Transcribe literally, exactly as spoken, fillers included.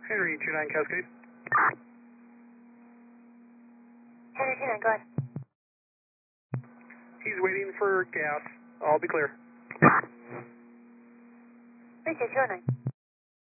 Henry two nine Cascade. Henry two nine, go ahead. He's waiting for gas. I'll be clear. three two two oh nine.